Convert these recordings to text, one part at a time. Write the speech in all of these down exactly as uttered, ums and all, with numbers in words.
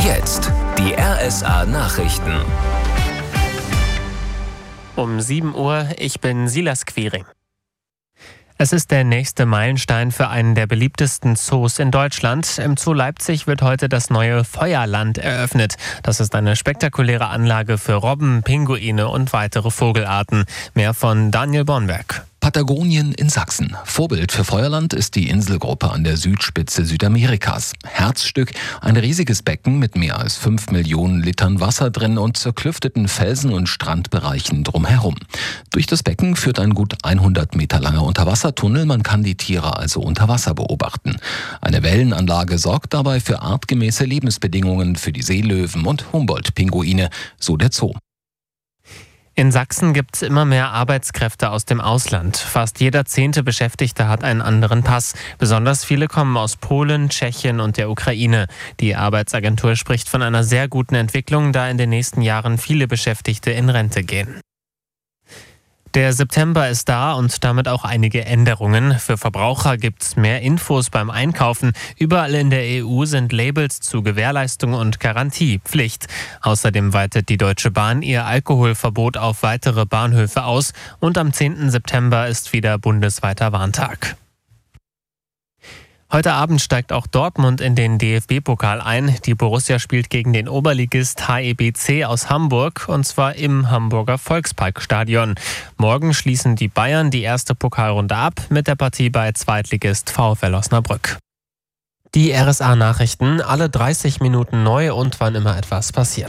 Jetzt die R S A-Nachrichten. Um sieben Uhr, ich bin Silas Quiring. Es ist der nächste Meilenstein für einen der beliebtesten Zoos in Deutschland. Im Zoo Leipzig wird heute das neue Feuerland eröffnet. Das ist eine spektakuläre Anlage für Robben, Pinguine und weitere Vogelarten. Mehr von Daniel Bornberg. Patagonien in Sachsen. Vorbild für Feuerland ist die Inselgruppe an der Südspitze Südamerikas. Herzstück, ein riesiges Becken mit mehr als fünf Millionen Litern Wasser drin und zerklüfteten Felsen und Strandbereichen drumherum. Durch das Becken führt ein gut hundert Meter langer Unterwassertunnel. Man kann die Tiere also unter Wasser beobachten. Eine Wellenanlage sorgt dabei für artgemäße Lebensbedingungen für die Seelöwen und Humboldt-Pinguine, so der Zoo. In Sachsen gibt es immer mehr Arbeitskräfte aus dem Ausland. Fast jeder zehnte Beschäftigte hat einen anderen Pass. Besonders viele kommen aus Polen, Tschechien und der Ukraine. Die Arbeitsagentur spricht von einer sehr guten Entwicklung, da in den nächsten Jahren viele Beschäftigte in Rente gehen. Der September ist da und damit auch einige Änderungen. Für Verbraucher gibt es mehr Infos beim Einkaufen. Überall in der E U sind Labels zu Gewährleistung und Garantie Pflicht. Außerdem weitet die Deutsche Bahn ihr Alkoholverbot auf weitere Bahnhöfe aus. Und am zehnten September ist wieder bundesweiter Warntag. Heute Abend steigt auch Dortmund in den D F B-Pokal ein. Die Borussia spielt gegen den Oberligist H E B C aus Hamburg, und zwar im Hamburger Volksparkstadion. Morgen schließen die Bayern die erste Pokalrunde ab mit der Partie bei Zweitligist VfL Osnabrück. Die R S A-Nachrichten, alle dreißig Minuten neu und wann immer etwas passiert.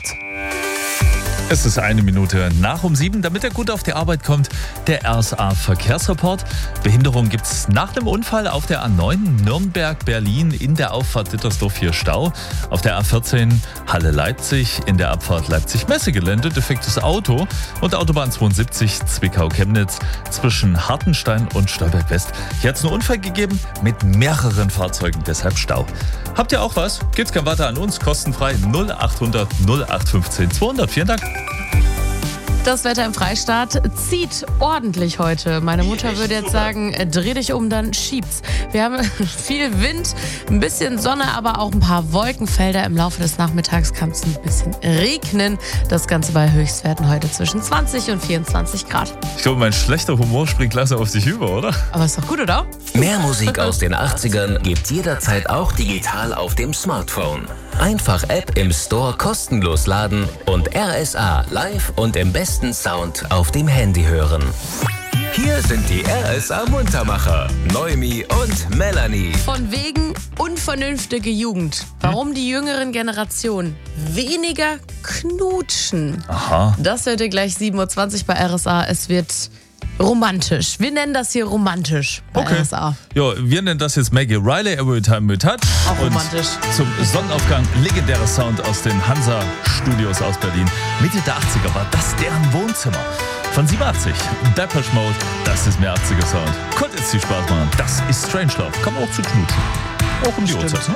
Es ist eine Minute nach um sieben, damit er gut auf die Arbeit kommt. Der R S A-Verkehrsreport. Behinderung gibt es nach dem Unfall auf der A neun Nürnberg-Berlin in der Auffahrt Dittersdorf hier Stau. Auf der A vierzehn Halle-Leipzig in der Abfahrt Leipzig-Messegelände defektes Auto. Und Autobahn zweiundsiebzig Zwickau-Chemnitz zwischen Hartenstein und Stolberg-West. Hier hat es einen Unfall gegeben mit mehreren Fahrzeugen, deshalb Stau. Habt ihr auch was? Geht's gern weiter an uns, kostenfrei null achthundert null acht fünfzehn zweihundert. Vielen Dank. Das Wetter im Freistaat zieht ordentlich heute. Meine Mutter würde jetzt sagen, dreh dich um, dann schiebt's. Wir haben viel Wind, ein bisschen Sonne, aber auch ein paar Wolkenfelder. Im Laufe des Nachmittags kann es ein bisschen regnen. Das Ganze bei Höchstwerten heute zwischen zwanzig und vierundzwanzig Grad. Ich glaube, mein schlechter Humor springt langsam auf sich über, oder? Aber ist doch gut, oder? Mehr Musik aus den achtzigern gibt's jederzeit auch digital auf dem Smartphone. Einfach App im Store kostenlos laden und R S A live und im besten Sound auf dem Handy hören. Hier sind die R S A-Muntermacher, Noemi und Melanie. Von wegen unvernünftige Jugend. Warum die jüngeren Generationen weniger knutschen. Aha. Das hört ihr gleich sieben Uhr zwanzig bei R S A. Es wird romantisch. Wir nennen das hier romantisch bei Okay. R S A. Ja, wir nennen das jetzt Maggie Riley, Every Time We Touch. Auch Und romantisch. zum Sonnenaufgang legendärer Sound aus den Hansa-Studios aus Berlin. Mitte der achtziger war das deren Wohnzimmer. Von siebenundachtzig, Depeche Mode, das ist mehr achtziger Sound. Konnte jetzt viel Spaß machen. Das ist Strangelove. Kann man auch zu knutschen. Auch um die Stimmt. Uhrzeit. Ne?